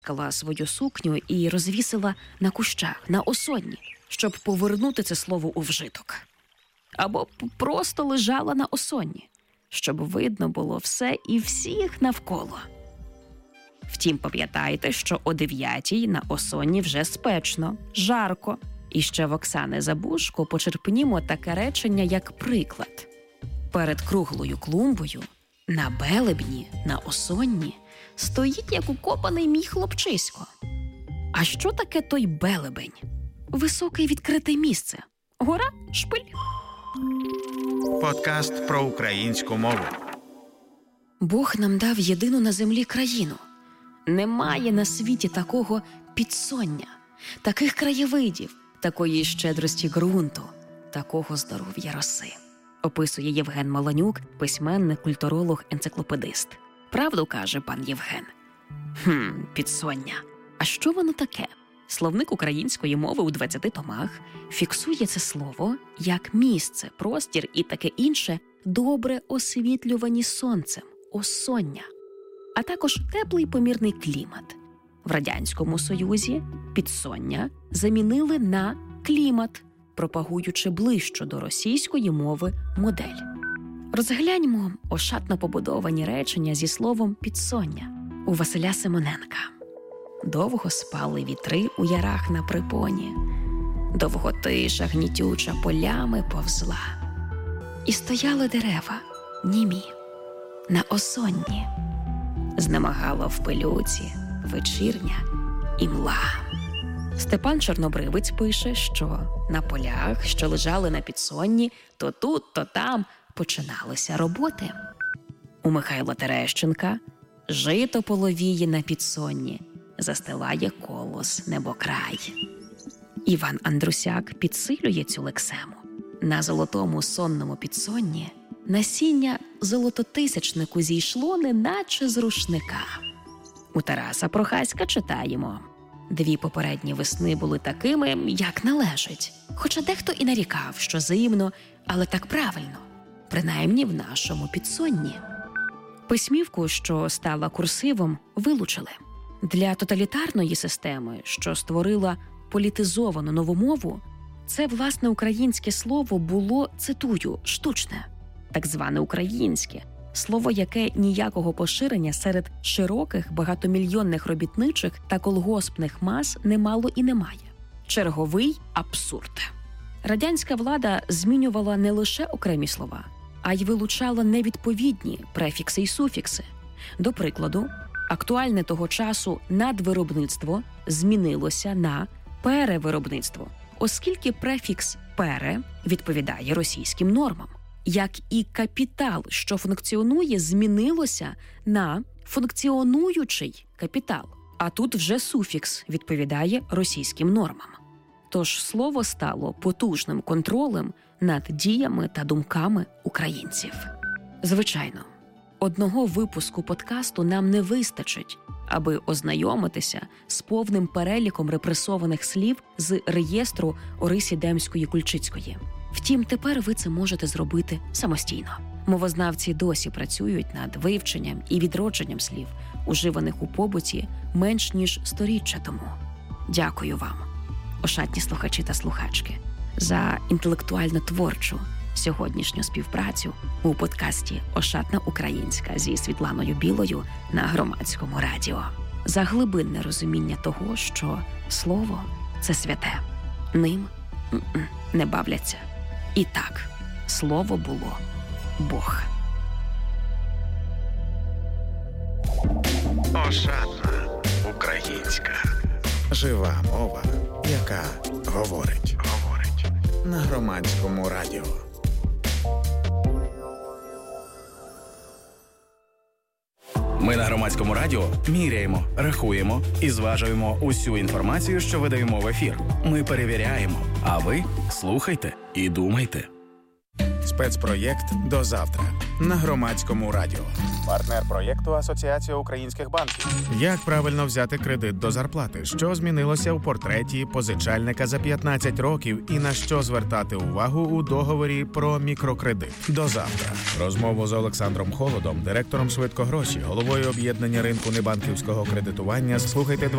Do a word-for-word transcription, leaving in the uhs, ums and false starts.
Кала свою сукню і розвісила на кущах, на осонні, щоб повернути це слово у вжиток. Або просто лежала на осонні, щоб видно було все і всіх навколо. Втім, пам'ятайте, що о дев'ятій на осонні вже спечно, жарко. І ще в Оксани Забушко почерпнімо таке речення, як приклад. Перед круглою клумбою, на белебні, на осонні, стоїть, як укопаний мій хлопчисько. А що таке той белебень? Високе відкрите місце. Гора, шпиль. Подкаст про українську мову. Бог нам дав єдину на землі країну. Немає на світі такого підсоння, таких краєвидів, такої щедрості ґрунту, такого здоров'я роси. Описує Євген Маланюк, письменник, культуролог, енциклопедист. Правду каже пан Євген. Хм, підсоння. А що воно таке? Словник української мови у двадцяти томах фіксує це слово як місце, простір і таке інше, добре освітлювані сонцем, осоння. А також теплий помірний клімат. В Радянському Союзі підсоння замінили на клімат, пропагуючи ближчу до російської мови модель. Розгляньмо ошатно побудовані речення зі словом «підсоння» у Василя Симоненка. Довго спали вітри у ярах на припоні, довго тиша гнітюча полями повзла. І стояли дерева, німі, на осонні. Знемагала в пилюці вечірня імла. Степан Чорнобривець пише, що на полях, що лежали на підсонні, то тут, то там починалися роботи. У Михайла Терещенка «Жито половіє на підсонні, застилає колос небокрай». Іван Андрусяк підсилює цю лексему. На золотому сонному підсонні насіння золототисячнику зійшло неначе з рушника. У Тараса Прохаська читаємо: «Дві попередні весни були такими, як належить. Хоча дехто і нарікав, що зимно, але так правильно, принаймні в нашому підсонні». Письмівку, що стала курсивом, вилучили. Для тоталітарної системи, що створила політизовану нову мову, це, власне, українське слово було, цитую, штучне. Так зване українське. Слово, яке ніякого поширення серед широких багатомільйонних робітничих та колгоспних мас не мало і не має. Черговий абсурд. Радянська влада змінювала не лише окремі слова, а й вилучала невідповідні префікси й суфікси. До прикладу, актуальне того часу надвиробництво змінилося на перевиробництво, оскільки префікс «пере» відповідає російським нормам. Як і капітал, що функціонує, змінилося на функціонуючий капітал. А тут вже суфікс відповідає російським нормам. Тож слово стало потужним контролем над діями та думками українців. Звичайно, одного випуску подкасту нам не вистачить, аби ознайомитися з повним переліком репресованих слів з реєстру Орисі Демської-Кульчицької. Втім, тепер ви це можете зробити самостійно. Мовознавці досі працюють над вивченням і відродженням слів, уживаних у побуті менш ніж сторіччя тому. Дякую вам, ошатні слухачі та слухачки, за інтелектуально-творчу сьогоднішню співпрацю у подкасті «Ошатна українська» зі Світланою Білою на Громадському радіо. За глибинне розуміння того, що слово – це святе. Ним не бавляться. І так, слово було Бог. Ошатна українська. Жива мова, яка говорить. Говорить. На Громадському радіо. Ми на Громадському радіо міряємо, рахуємо і зважуємо усю інформацію, що видаємо в ефір. Ми перевіряємо, а ви слухайте і думайте. Спецпроєкт «До завтра» на Громадському радіо. Партнер проєкту Асоціація українських банків. Як правильно взяти кредит до зарплати? Що змінилося у портреті позичальника за п'ятнадцять років і на що звертати увагу у договорі про мікрокредит? До завтра. Розмову з Олександром Холодом, директором «Швидкогроші», головою об'єднання ринку небанківського кредитування, слухайте